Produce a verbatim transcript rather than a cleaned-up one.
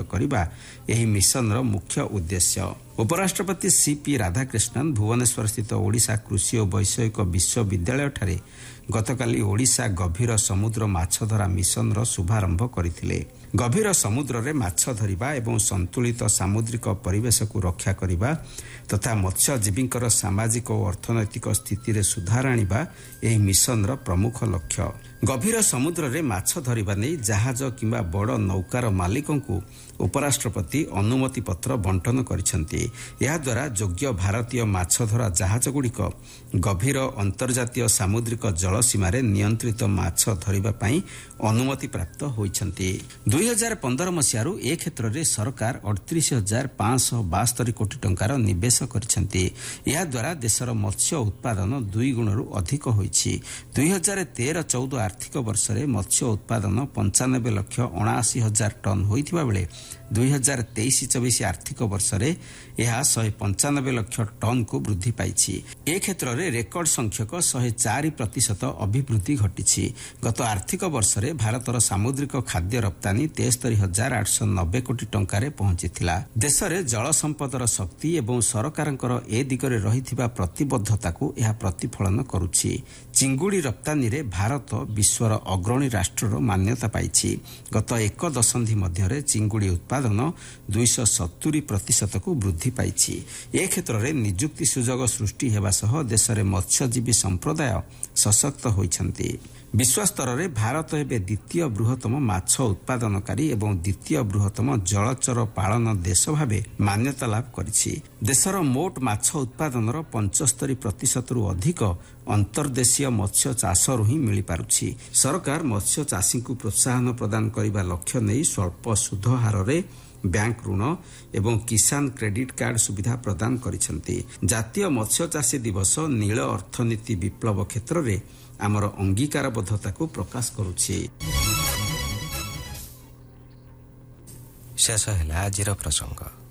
କରିବା ଏହି ମିଶନର ମୁଖ୍ୟ ଉଦ୍ଦେଶ୍ୟ। ଉପରାଷ୍ଟ୍ରପତି ସିପି ରାଧାକ୍ରିଷ୍ଣନ୍ ଭୁବନେଶ୍ୱରସ୍ଥିତ ଓଡ଼ିଶା କୃଷି ଓ ବୈଷୟିକ ବିଶ୍ୱବିଦ୍ୟାଳୟଠାରେ ଗତକାଲି ଓଡ଼ିଶା ଗଭୀର ସମୁଦ୍ର ମାଛଧରା ମିଶନର ଶୁଭାରମ୍ଭ କରିଥିଲେ। ଗଭୀର ସମୁଦ୍ରରେ ମାଛ ଧରିବା ଏବଂ ସନ୍ତୁଳିତ ସାମୁଦ୍ରିକ ପରିବେଶକୁ ରକ୍ଷା କରିବା ତଥା ମତ୍ସ୍ୟଜୀବୀଙ୍କର ସାମାଜିକ ଓ ଅର୍ଥନୈତିକ ସ୍ଥିତିରେ ସୁଧାର ଆଣିବା ଏହି ମିଶନର ପ୍ରମୁଖ ଲକ୍ଷ୍ୟ। ଗଭୀର ସମୁଦ୍ରରେ ମାଛ ଧରିବା ନେଇ ଜାହାଜ କିମ୍ବା ବଡ଼ ନୌକାର ମାଲିକଙ୍କୁ ଉପରାଷ୍ଟ୍ରପତି ଅନୁମତି ପତ୍ର ବଣ୍ଟନ କରିଛନ୍ତି। ଏହାଦ୍ୱାରା ଯୋଗ୍ୟ ଭାରତୀୟ ମାଛଧରା ଜାହାଜଗୁଡ଼ିକ ଗଭୀର ଅନ୍ତର୍ଜାତୀୟ ସାମୁଦ୍ରିକ ଜଳସୀମାରେ ନିୟନ୍ତ୍ରିତ ମାଛ ଧରିବା ପାଇଁ ଅନୁମତି ପ୍ରାପ୍ତ ହୋଇଛନ୍ତି। ଦୁଇ ହଜାର ପନ୍ଦର ମସିହାରୁ ଏ କ୍ଷେତ୍ରରେ ସରକାର ଅଠତିରିଶ ହଜାର ପାଞ୍ଚଶହ ବାସ୍ତରୀ କୋଟି ଟଙ୍କାର ନିବେଶ କରିଛନ୍ତି। ଏହାଦ୍ୱାରା ଦେଶର ମତ୍ସ୍ୟ ଉତ୍ପାଦନ ଦୁଇ ଗୁଣରୁ ଅଧିକ ହୋଇଛି। ଦୁଇ ହଜାର ତେର ଚଉଦ ଆର୍ଥିକ ବର୍ଷରେ ମତ୍ସ୍ୟ ଉତ୍ପାଦନ ପଞ୍ଚାନବେ ଲକ୍ଷ ଅଣାଅଶୀ ହଜାର ଟନ୍ ହୋଇଥିବା ବେଳେ ଦୁଇ ହଜାର ତେଇଶ ଚବିଶ ଆର୍ଥିକ ବର୍ଷରେ ଏହା ଶହେ ପଞ୍ଚାନବେ ଲକ୍ଷ ଟନ୍କୁ ବୃଦ୍ଧି ପାଇଛି। ଏ କ୍ଷେତ୍ରରେ ରେକର୍ଡ ସଂଖ୍ୟକ ଶହେ ଚାରି ପ୍ରତିଶତ ଅଭିବୃଦ୍ଧି ଘଟିଛି। ଗତ ଆର୍ଥିକ ବର୍ଷରେ ଭାରତର ସାମୁଦ୍ରିକ ଖାଦ୍ୟ ରପ୍ତାନୀ ତେସ୍ତରୀ ହଜାର ଆଠଶହ ନବେ କୋଟି ଟଙ୍କାରେ ପହଞ୍ଚିଥିଲା। ଦେଶରେ ଜଳ ସମ୍ପଦର ଶକ୍ତି ଏବଂ ସରକାରଙ୍କର ଏ ଦିଗରେ ରହିଥିବା ପ୍ରତିବଦ୍ଧତାକୁ ଏହା ପ୍ରତିଫଳନ କରୁଛି। ଚିଙ୍ଗୁଡ଼ି ରପ୍ତାନୀରେ ଭାରତ ବିଶ୍ୱର ଅଗ୍ରଣୀ ରାଷ୍ଟ୍ରର ମାନ୍ୟତା ପାଇଛି। ଗତ ଏକ ଦଶନ୍ଧି ମଧ୍ୟରେ ଚିଙ୍ଗୁଡ଼ି ଉତ୍ପାଦନ ଦୁଇଶହ ସତୁରି ପ୍ରତିଶତକୁ ବୃଦ୍ଧି ପାଇଛି। ଏ କ୍ଷେତ୍ରରେ ନିଯୁକ୍ତି ସୁଯୋଗ ସୃଷ୍ଟି ହେବା ସହ ଦେଶରେ ମତ୍ସ୍ୟଜୀବୀ ସମ୍ପ୍ରଦାୟ ସଶକ୍ତ ହୋଇଛନ୍ତି। ବିଶ୍ୱସ୍ତରରେ ଭାରତ ଏବେ ଦ୍ୱିତୀୟ ବୃହତ୍ତମ ମାଛ ଉତ୍ପାଦନକାରୀ ଏବଂ ଦ୍ୱିତୀୟ ବୃହତ୍ତମ ଜଳଚର ପାଳନ ଦେଶ ଭାବେ ମାନ୍ୟତା ଲାଭ କରିଛି। ଦେଶର ମୋଟ ମାଛ ଉତ୍ପାଦନର ପଞ୍ଚସ୍ତରୀ ପ୍ରତିଶତରୁ ଅଧିକ ଅନ୍ତର୍ଦେଶୀୟ ମତ୍ସ୍ୟ ଚାଷରୁ ହିଁ ମିଳିପାରୁଛି। ସରକାର ମତ୍ସ୍ୟ ଚାଷୀଙ୍କୁ ପ୍ରୋତ୍ସାହନ ପ୍ରଦାନ କରିବା ଲକ୍ଷ୍ୟ ନେଇ ସ୍ୱଳ୍ପ ସୁଧ ହାରରେ ବ୍ୟାଙ୍କ ଋଣ ଏବଂ କିଷାନ କ୍ରେଡିଟ୍ କାର୍ଡ ସୁବିଧା ପ୍ରଦାନ କରିଛନ୍ତି। ଜାତୀୟ ମତ୍ସ୍ୟଚାଷୀ ଦିବସ ନୀଳ ଅର୍ଥନୀତି ବିପ୍ଳବ କ୍ଷେତ୍ରରେ ଆମର ଅଙ୍ଗୀକାରବଦ୍ଧତାକୁ ପ୍ରକାଶ କରୁଛି। ଶେଷ ହେଲା ଆଜିର ପ୍ରସଙ୍ଗ।